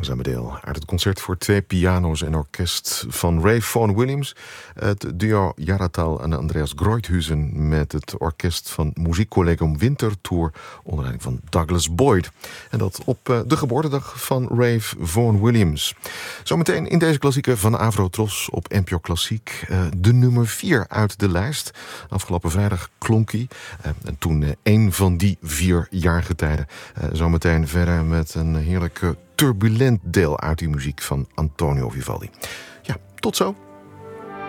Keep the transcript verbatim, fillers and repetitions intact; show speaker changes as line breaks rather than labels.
langzame deel uit het concert voor twee piano's en orkest van Ray Vaughan Williams. Het duo Jaratal en Andreas Groothuizen met het orkest van Muziekcollegium Winterthur onder leiding van Douglas Boyd. En dat op de geboortedag van Ray Vaughan Williams. Zometeen in deze klassieker van Avrotros op N P O Klassiek de nummer vier uit de lijst. Afgelopen vrijdag klonk hij. En toen een van die vier jaargetijden. Zometeen verder met een heerlijk turbulent deel uit die muziek van Antonio Vivaldi. Ja, tot zo.